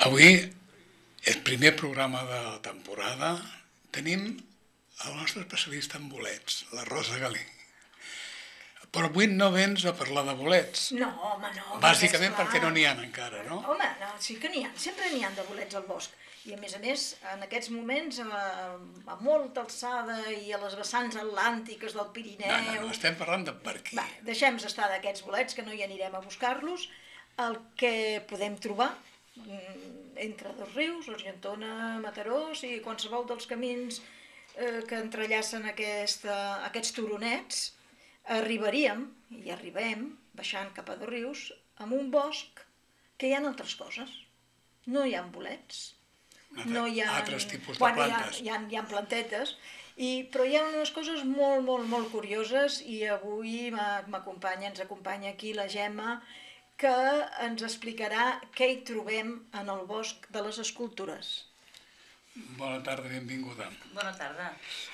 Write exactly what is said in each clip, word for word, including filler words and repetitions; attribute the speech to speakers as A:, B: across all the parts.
A: Avui, el primer programa de la temporada, tenim el nostre especialista en bolets, la Rosa Galí. Però avui no vens a parlar de bolets.
B: No, home, no.
A: Bàsicament perquè no n'hi ha encara, no?
B: Home, no, sí que n'hi ha, sempre n'hi ha de bolets al bosc. I a més a més, en aquests moments, a, a molta alçada i a les vessants atlàntiques del Pirineu...
A: No, no, no, estem parlant de per aquí.
B: Va, deixem estar d'aquests bolets, que no hi anirem a buscar-los. El que podem trobar entre dos rius, Argentona, Mataró, i qualsevol dels camins eh, que entrellacen aquesta, aquests turonets, arribaríem, i arribem, baixant cap a dos rius, amb un bosc que hi ha altres coses. No hi ha bolets, no hi ha...
A: Altres tipus de
B: bueno,
A: plantes.
B: Hi ha, hi ha, hi ha plantetes, i, però hi ha unes coses molt, molt, molt curioses, i avui m'acompanya, ens acompanya aquí la Gemma, que ens explicarà què hi trobem en el bosc de les escultures.
A: Bona tarda, benvinguda.
C: Bona tarda.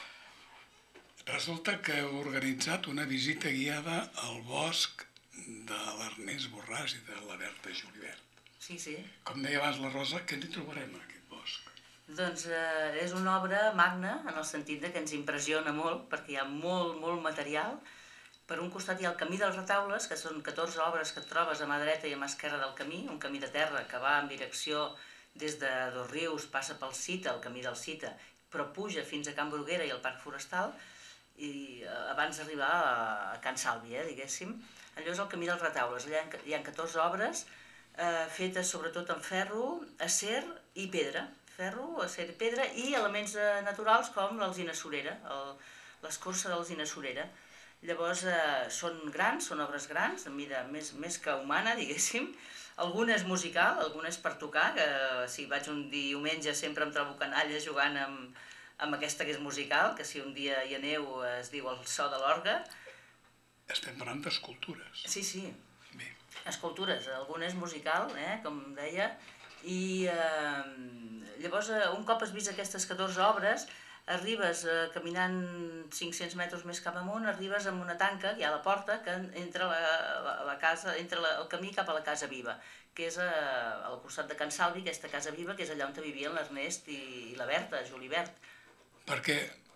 A: Resulta que heu organitzat una visita guiada al bosc de l'Ernest Borràs i de la Berta Julivert.
C: Sí, sí.
A: Com deia abans la Rosa, què hi trobarem en aquest bosc?
C: Doncs eh, és una obra magna en el sentit de que ens impressiona molt, perquè hi ha molt, molt material. Per un costat hi ha el Camí dels Retaules, que són catorze obres que et trobes a mà dreta i a mà esquerra del camí, un camí de terra que va en direcció des de Dosrius, passa pel Cita, el camí del Cita, però puja fins a Can Bruguera i al Parc Forestal, i abans d'arribar a Can Salvi, eh, diguéssim. Allò és el Camí dels Retaules. Allà hi ha catorze obres eh, fetes sobretot en ferro, acer i pedra. Ferro, acer i pedra, i elements eh, naturals com l'alzina surera, l'escorça d'alzina surera. Llavors eh, són grans, són obres grans, de mida més, més que humana, diguéssim. Alguna és musical, alguna és per tocar, que si vaig un diumenge sempre em trobo canalla jugant amb, amb aquesta que és musical, que si un dia hi aneu es diu el so de l'orgue.
A: Estem parlant d'escultures.
C: Sí, sí,
A: Bé.
C: escultures, alguna és musical, eh, com deia, i eh, llavors eh, un cop has vist aquestes catorze obres, arribes eh, caminant cinc-cents metres més cap amunt, arribes amb una tanca, hi ha la porta, que entra, la, la, la casa, entra la, el camí cap a la Casa Viva, que és eh, al costat de Can Salvi, aquesta Casa Viva, que és allà on vivien l'Ernest i, i la Berta, Julivert.
A: Perquè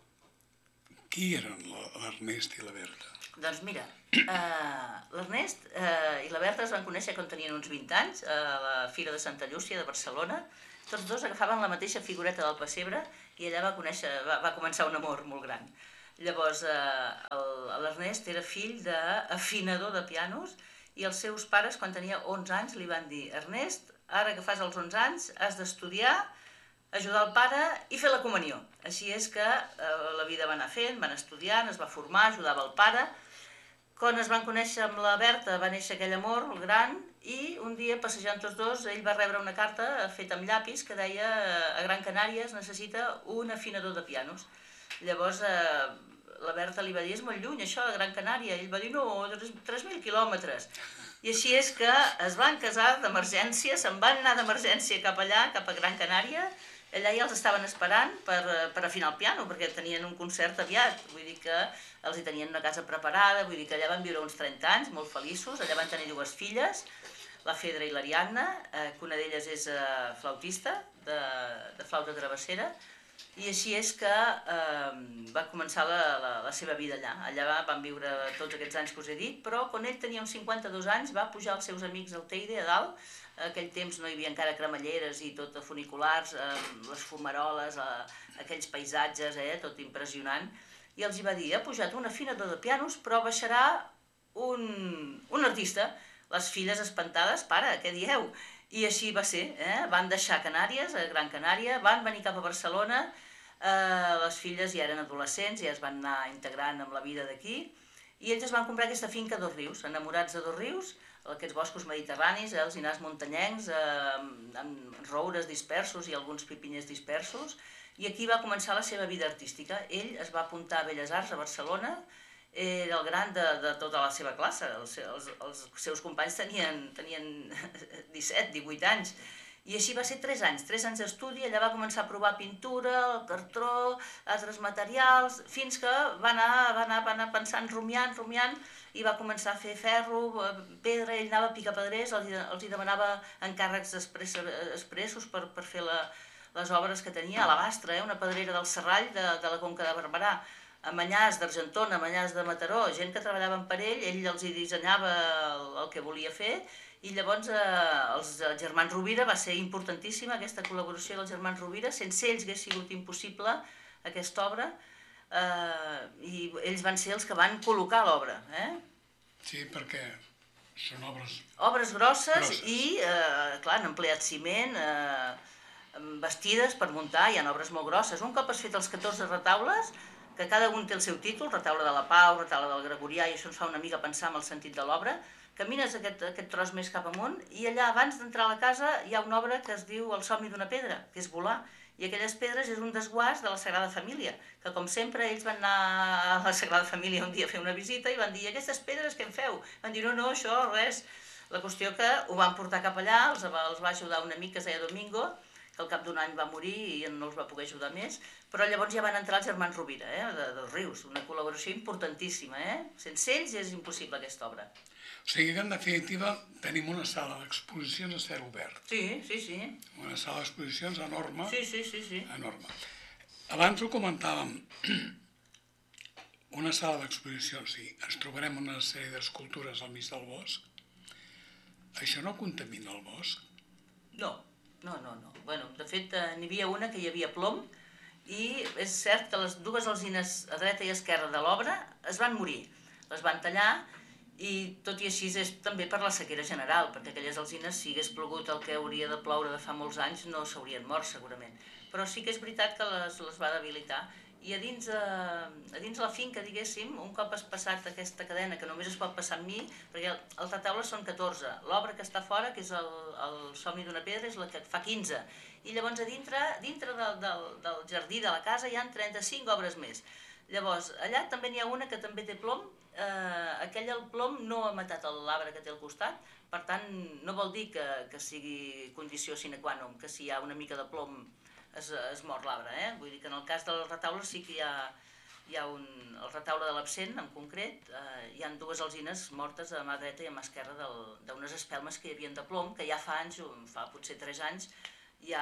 A: qui eren l'Ernest i la Berta?
C: Doncs mira, eh, l'Ernest eh, i la Berta es van conèixer quan tenien uns vint anys, a la Fira de Santa Llúcia de Barcelona. Tots dos agafaven la mateixa figureta del pessebre i allà va, conèixer, va, va començar un amor molt gran. Llavors, eh, l'Ernest era fill d'afinador de pianos i els seus pares, quan tenia onze anys, li van dir: Ernest, ara que fas els onze anys, has d'estudiar, ajudar el pare i fer la comunió. Així és que eh, la vida va anar fent, van estudiant, es va formar, ajudava el pare. Quan es van conèixer amb la Berta va néixer aquell amor, el gran, i un dia, passejant tots dos, ell va rebre una carta feta amb llapis que deia: a Gran Canària es necessita un afinador de pianos. Llavors eh, la Berta li va dir: és molt lluny això de Gran Canària. I ell va dir: no, tres mil quilòmetres. I així és que es van casar d'emergència, se'n van anar d'emergència cap allà, cap a Gran Canària. Allà ja els estaven esperant per, per afinar el piano, perquè tenien un concert aviat. Vull dir que els hi tenien una casa preparada, vull dir que allà van viure uns trenta anys, molt feliços. Allà van tenir dues filles, la Fedra i l'Ariadna, eh, que una d'elles és eh, flautista, de, de flauta travessera, i així és que eh, va començar la, la, la seva vida allà. Allà va, van viure tots aquests anys que us he dit, però quan ell tenia uns cinquanta-dos anys va pujar els seus amics al Teide, a dalt. En aquell temps no hi havia encara cremalleres i tot funiculars, eh, les fumaroles, eh, aquells paisatges, eh, tot impressionant. I els hi va dir: ha pujat un afinador de pianos, però baixarà un, un artista. Les filles espantades: pare, què dieu? I així va ser, eh? Van deixar Canàries, a Gran Canària, van venir cap a Barcelona, eh, les filles ja eren adolescents, ja es van anar integrant amb la vida d'aquí, i ells es van comprar aquesta finca a Dosrius, enamorats de Dosrius, aquests boscos mediterranis, eh, els inars muntanyencs, eh, amb roures dispersos i alguns pipinyers dispersos, i aquí va començar la seva vida artística. Ell es va apuntar a Belles Arts a Barcelona, era el gran de, de tota la seva classe, els, els, els seus companys tenien, tenien disset, divuit anys, I així va ser tres anys, tres anys d'estudi, allà va començar a provar pintura, el cartró, altres materials, fins que va anar, va anar, va anar pensant, rumiant, rumiant, i va començar a fer ferro, pedra, ell anava a picar pedrers, els, els hi demanava encàrrecs express, expressos per, per fer la, les obres que tenia, a la Bastra, eh, una pedrera del Serrall de, de la Conca de Barberà, a Manyàs d'Argentona, a Manyàs de Mataró, gent que treballaven per ell, ell els hi dissenyava el, el que volia fer, i llavors eh, els germans Rovira va ser importantíssima aquesta col·laboració dels germans Rovira, sense ells hauria sigut impossible aquesta obra, eh, i ells van ser els que van col·locar l'obra. Eh?
A: Sí, perquè són obres...
C: Obres grosses,
A: grosses.
C: i, eh, clar, han empleat ciment, eh, bastides per muntar, hi ha obres molt grosses. Un cop has fet els catorze retaules, que cada un té el seu títol, retaule de la Pau, retaule del Gregorià, i això ens fa una mica pensar en el sentit de l'obra, camines aquest, aquest tros més cap amunt i allà abans d'entrar a la casa hi ha una obra que es diu El somni d'una pedra, que és volar. I aquelles pedres és un desguàs de la Sagrada Família, que com sempre ells van anar a la Sagrada Família un dia a fer una visita i van dir, aquestes pedres què en feu? Van dir, no, no, això, res. La qüestió que ho van portar cap allà, els, els va ajudar un amic que es deia Domingo, que al cap d'un any va morir i no els va poder ajudar més, però llavors ja van entrar els germans Rovira, eh, de, dels Rius, una col·laboració importantíssima. Eh? Sense ells és impossible aquesta obra.
A: O sigui que, en definitiva, tenim una sala d'exposicions a cel obert.
C: Sí, sí, sí.
A: Una sala d'exposicions enorme.
C: Sí, sí, sí, sí.
A: Enorme. Abans ho comentàvem, una sala d'exposicions, sí, ens trobarem una sèrie d'escultures al mig del bosc. Això no contamina el bosc?
C: No, no, no, no. Bueno, de fet, n'hi havia una que hi havia plom, i és cert que les dues alzines a dreta i esquerra de l'obra es van morir, les van tallar, i tot i així és també per la sequera general, perquè aquelles alzines, si hagués plogut el que hauria de ploure de fa molts anys, no s'haurien mort segurament. Però sí que és veritat que les, les va debilitar. I a dins, a, a dins la finca, diguéssim, un cop has passat aquesta cadena, que només es pot passar amb mi, perquè els retaules són catorze, l'obra que està fora, que és el, el somni d'una pedra, és la que fa quinze, i llavors a dintre, dintre del, del, del jardí de la casa hi ha trenta-cinc obres més. Llavors, allà també n'hi ha una que també té plom, eh, aquell el plom no ha matat l'arbre que té al costat, per tant no vol dir que, que sigui condició sine qua non, que si hi ha una mica de plom es, es mor l'arbre, eh? Vull dir que en el cas dels retaules sí que hi ha, hi ha un, el retaule de l'absent en concret, eh, hi ha dues alzines mortes a mà dreta i a mà esquerra d'unes espelmes que hi havia de plom, que ja fa anys, fa potser tres anys, ja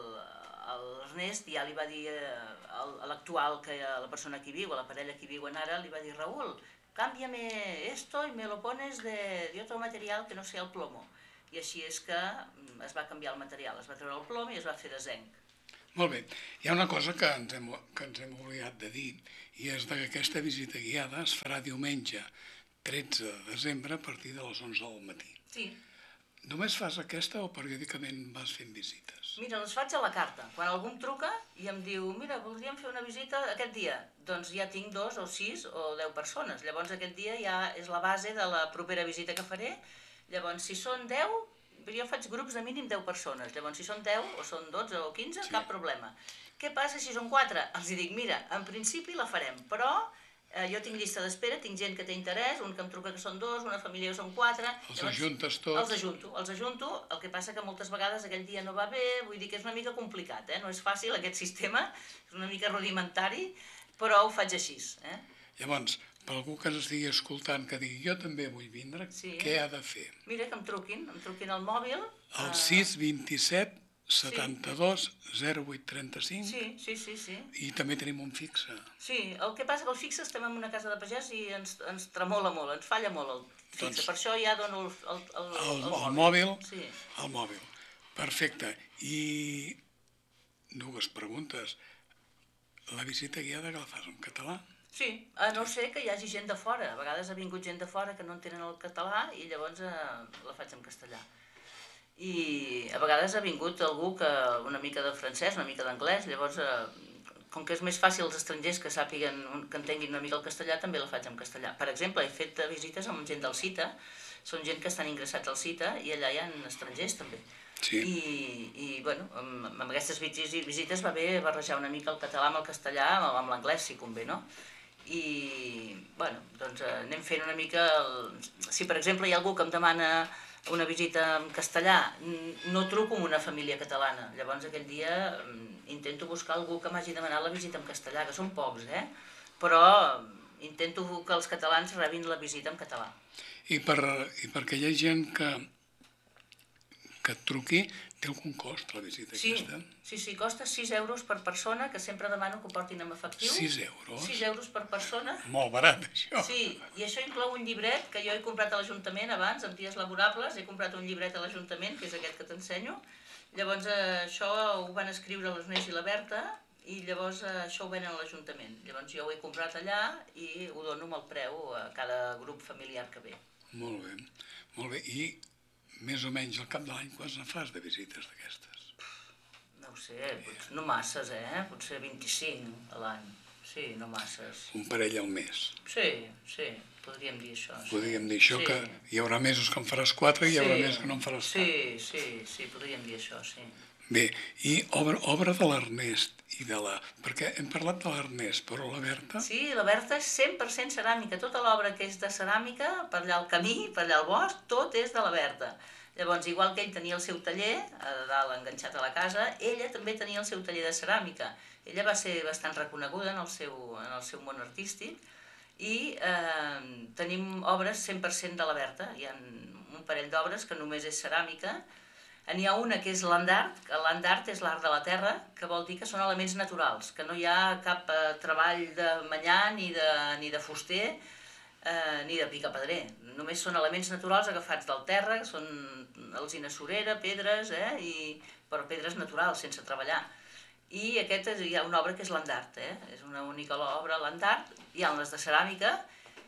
C: l'Ernest ja li va dir a l'actual, a la persona que hi viu, a la parella que hi viuen ara, li va dir, Raúl, cámbiame esto y me lo pones de, de otro material que no sea el plomo. I així és que es va canviar el material, es va treure el plom i es va fer de zinc.
A: Molt bé. Hi ha una cosa que ens hem, que ens hem oblidat de dir, i és que aquesta visita guiada es farà diumenge tretze de desembre a partir de les onze del matí.
C: Sí.
A: Només fas aquesta o periòdicament vas fent visites?
C: Mira, les faig a la carta. Quan algú em truca i em diu, mira, voldríem fer una visita aquest dia, doncs ja tinc dos o sis o deu persones. Llavors aquest dia ja és la base de la propera visita que faré. Llavors, si són deu, jo faig grups de mínim deu persones. Llavors, si són deu o són dotze o quinze, sí, cap problema. Què passa si són quatre? Els dic, mira, en principi la farem, però Eh, jo tinc llista d'espera, tinc gent que té interès, un que em truca que són dos, una família que són quatre...
A: Els llavors, ajuntes tots?
C: Els ajunto, els ajunto, el que passa que moltes vegades aquell dia no va bé, vull dir que és una mica complicat, eh? No és fàcil aquest sistema, és una mica rudimentari, però ho faig així. Eh?
A: Llavors, per algú que ens estigui escoltant que digui jo també vull vindre, sí, què ha de fer?
C: Mira, que em truquin, em truquin al mòbil...
A: El sis vint-i-set setanta-dos zero vuit trenta-cinc.
C: Sí, sí, sí, sí.
A: I també tenim un fixe.
C: Sí, el que passa que el fixe estem en una casa de pagès i ens, ens tremola molt, ens falla molt el fixe. Doncs, per això ja dono el, el, el,
A: el,
C: el,
A: el mòbil.
C: Sí.
A: El mòbil. Perfecte. I dues preguntes. La visita guiada que la fas en català?
C: Sí, a no ser que hi hagi gent de fora. A vegades ha vingut gent de fora que no entenen el català i llavors eh, la faig en castellà. I a vegades ha vingut algú que una mica de francès, una mica d'anglès, llavors, eh, com que és més fàcil els estrangers que sàpiguen, que entenguin una mica el castellà, també la faig en castellà. Per exemple, he fet visites amb gent del CITA, són gent que estan ingressats al CITA i allà hi ha estrangers també.
A: Sí.
C: I, i bueno, amb, amb aquestes visites va bé barrejar una mica el català amb el castellà, amb l'anglès si convé, no? I, bueno, doncs anem fent una mica... El... Si, per exemple, hi ha algú que em demana una visita en castellà, no truco amb una família catalana. Llavors aquell dia intento buscar algú que m'hagi demanat la visita en castellà, que són pocs, eh? Però intento que els catalans rebin la visita en català.
A: I, per, i perquè hi ha gent que, que et truqui, té algun cost la visita
C: sí,
A: aquesta?
C: Sí, sí, costa sis euros per persona, que sempre demano que ho portin en efectiu.
A: sis euros?
C: sis euros per persona.
A: Molt barat, això.
C: Sí, i això inclou un llibret que jo he comprat a l'Ajuntament abans, en dies laborables, he comprat un llibret a l'Ajuntament, que és aquest que t'ensenyo. Llavors això ho van escriure l'Ernest i la Berta, i llavors això ho venen a l'Ajuntament. Llavors jo ho he comprat allà i ho dono amb el preu a cada grup familiar que ve.
A: Molt bé, molt bé. I més o menys al cap de l'any quants en fas de visites d'aquestes?
C: No ho sé, potser, no masses, eh? Potser vint-i-cinc a l'any. Sí, no masses.
A: Un parell al mes?
C: Sí, sí, podríem dir això. Sí.
A: Podríem dir això, sí. Que hi haurà mesos que en faràs quatre i hi haurà sí. mesos que no en faràs
C: sí,
A: quatre.
C: Sí, sí, sí, podríem dir això, sí.
A: Bé, i obra, obra de l'Ernest i de la... Perquè hem parlat de l'Ernest, però la Berta...
C: Sí, la Berta és cent per cent ceràmica. Tota l'obra que és de ceràmica, per allà al camí, per allà al bosc, tot és de la Berta. Llavors, igual que ell tenia el seu taller, a dalt enganxat a la casa, ella també tenia el seu taller de ceràmica. Ella va ser bastant reconeguda en el seu, en el seu món artístic i eh, tenim obres cent per cent de la Berta. Hi ha un parell d'obres que només és ceràmica. N'hi ha una que és l'andart, que l'andart és l'art de la terra, que vol dir que són elements naturals, que no hi ha cap eh, treball de manyà ni de, ni de fuster, eh, ni de picapedrer. Només són elements naturals agafats del terra, que són alzina surera, pedres, eh, i, però pedres naturals, sense treballar. I aquest és, hi ha una obra que és l'andart, eh? És una única obra, l'andart, hi ha les de ceràmica,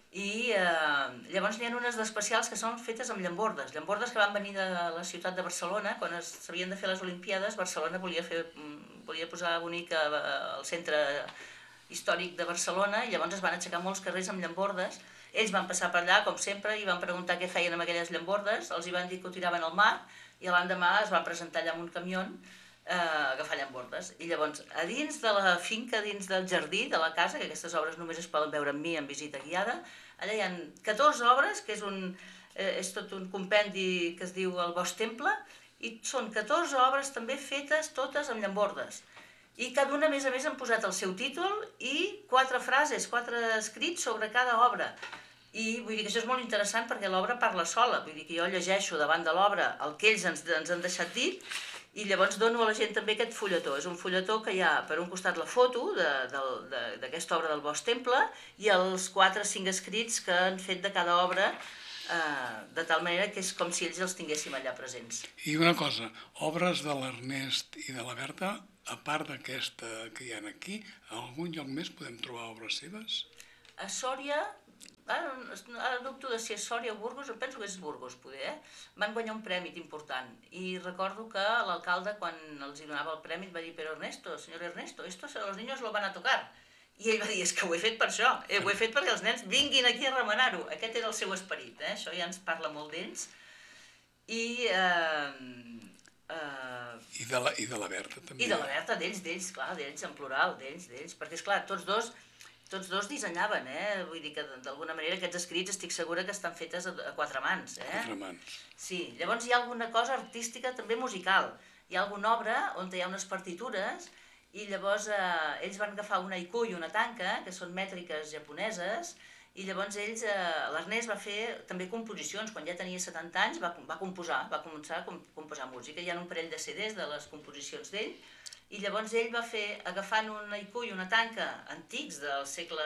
C: i eh, llavors n'hi ha unes d'especials que són fetes amb llambordes, llambordes que van venir de la ciutat de Barcelona. Quan s'havien de fer les Olimpíades, Barcelona volia, fer, volia posar bonic al centre històric de Barcelona, i llavors es van aixecar molts carrers amb llambordes. Ells van passar per allà, com sempre, i van preguntar què feien amb aquelles llambordes, els hi van dir que ho tiraven al mar, i l'endemà es van presentar allà amb un camió eh, a agafar llambordes. I llavors, a dins de la finca, dins del jardí de la casa, que aquestes obres només es poden veure amb mi en visita guiada, allà hi ha catorze obres, que és, un, eh, és tot un compendi que es diu el Bosc Temple, i són catorze obres també fetes totes amb llambordes. I cada una, a més a més, han posat el seu títol i quatre frases, quatre escrits sobre cada obra. I vull dir que això és molt interessant perquè l'obra parla sola, vull dir que jo llegeixo davant de l'obra el que ells ens, ens han deixat dit, i llavors dono a la gent també aquest fulletó. És un fulletó que hi ha per un costat la foto d'aquesta obra del Bosc Temple i els quatre o cinc escrits que han fet de cada obra, eh, de tal manera que és com si ells els tinguéssim allà presents.
A: I una cosa, obres de l'Ernest i de la Berta, a part d'aquesta que hi ha aquí, a algun lloc més podem trobar obres seves?
C: A Sòria, ara, ara dubto de si és Sòria o Burgos, penso que és Burgos, poder, eh? Van guanyar un prèmit important, i recordo que l'alcalde, quan els hi donava el prèmit, va dir: però Ernesto, senyor Ernesto, esto los niños lo van a tocar. I ell va dir: és que ho he fet per això, eh? Ho he fet perquè els nens vinguin aquí a remenar-ho. Aquest era el seu esperit, eh? Això ja ens parla molt d'ells. I... Eh, eh,
A: I, de la, I de la Berta també.
C: I de la Berta, d'ells, d'ells, clar, d'ells en plural, d'ells, d'ells, perquè esclar, tots dos... Tots dos dissenyaven, eh? Vull dir que d'alguna manera aquests escrits estic segura que estan fetes a, a quatre mans, eh?
A: Quatre mans.
C: Sí, llavors hi ha alguna cosa artística també musical. Hi ha alguna obra on hi ha unes partitures i llavors eh, ells van agafar un haiku i una tanka, que són mètriques japoneses, i llavors ells, eh, l'Ernest va fer també composicions. Quan ja tenia setanta anys va, va composar, va començar a composar música. Hi ha un parell de ce des de les composicions d'ell, i llavors ell va fer, agafant un haiku i una tanka antics del segle,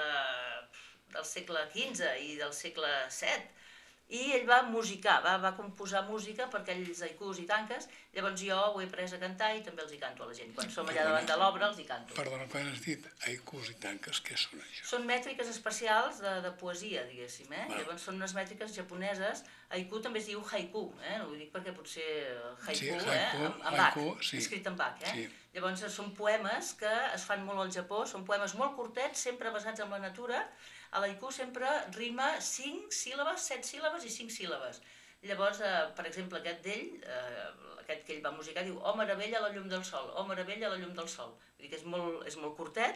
C: del segle quinze i del segle set, i ell va musicar, va, va composar música per aquells haikus i tanques. Llavors jo ho he pres a cantar i també els hi canto a la gent. Quan som allà davant de l'obra els hi canto.
A: Perdona, quan has dit haikus i tanques, què són això?
C: Són mètriques especials de, de poesia, diguéssim, eh? Val. Llavors són unes mètriques japoneses. Haiku també es diu haiku, eh? No ho dic perquè potser haiku,
A: sí, haiku
C: eh? En, en
A: haiku,
C: bac,
A: sí.
C: Escrit en bac, eh?
A: Sí.
C: Llavors són poemes que es fan molt al Japó, són poemes molt curtets, sempre basats en la natura. A l'haiku sempre rima cinc síl·labes, set síl·labes i cinc síl·labes. Llavors, eh, per exemple, aquest d'ell, eh, aquest que ell va musicar, diu: oh, meravella a la llum del sol, oh, meravella a la llum del sol. Vull dir que és molt, és molt curtet,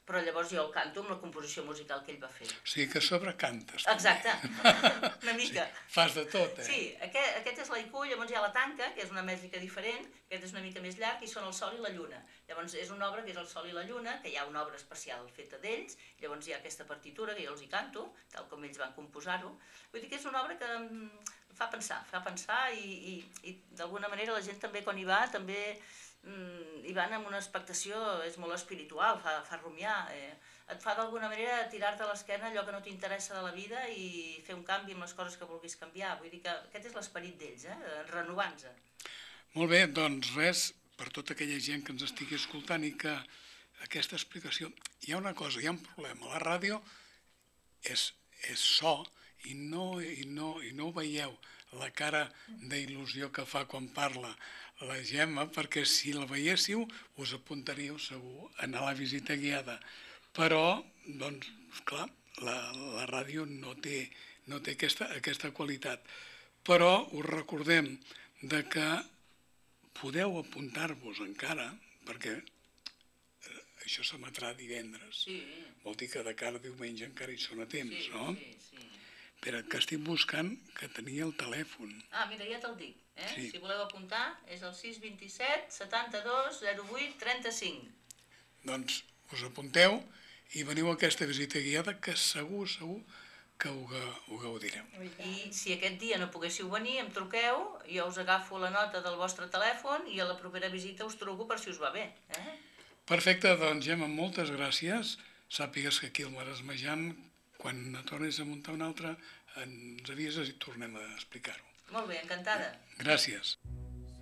C: però llavors jo el canto amb la composició musical que ell va fer.
A: O sigui que sobrecantes.
C: Exacte, una mica.
A: Sí, fas de tot, eh?
C: Sí, aquest, aquest és l'haiku, llavors hi ha la tanca, que és una mètrica diferent, aquest és una mica més llarg, i són el sol i la lluna. Llavors és una obra que és el sol i la lluna, que hi ha una obra especial feta d'ells, llavors hi ha aquesta partitura que jo els hi canto, tal com ells van composar-ho. Vull dir que és una obra que fa pensar, fa pensar i, i, i d'alguna manera la gent també quan hi va també mm, hi van amb una expectació, és molt espiritual, fa, fa rumiar, eh? Et fa d'alguna manera tirar-te a l'esquena allò que no t'interessa de la vida i fer un canvi amb les coses que vulguis canviar. Vull dir que aquest és l'esperit d'ells, eh? Renovant-se.
A: Molt bé, doncs res, per tota aquella gent que ens estigui escoltant i que aquesta explicació... Hi ha una cosa, hi ha un problema. La ràdio és, és so i no, i, no, i no ho veieu, la cara d'il·lusió que fa quan parla la Gemma, perquè si la veiéssiu us apuntaríeu segur a anar a la visita guiada. Però, doncs, clar, la, la ràdio no té, no té aquesta, aquesta qualitat. Però us recordem de que podeu apuntar-vos encara, perquè eh, això s'emetrà divendres.
C: Sí.
A: Vol dir que de cara a diumenge encara hi són a temps,
C: Sí,
A: no?
C: sí, sí.
A: Espera, que estic buscant que tenia el telèfon.
C: Ah, mira, ja te'l dic. Eh?
A: Sí.
C: Si voleu apuntar, és el sis dos set setanta-dos zero vuit trenta-cinc.
A: Doncs us apunteu i veniu a aquesta visita guiada que segur, segur que ho, ga- ho gaudireu.
C: I si aquest dia no poguéssiu venir, em truqueu, jo us agafo la nota del vostre telèfon i a la propera visita us truco per si us va bé. Eh?
A: Perfecte, doncs Gemma, moltes gràcies. Sàpigues que aquí al Maresmejant, quan ne tornis a muntar un altre, ens avises i tornem a explicar-ho.
C: Molt bé, encantada.
A: Gràcies.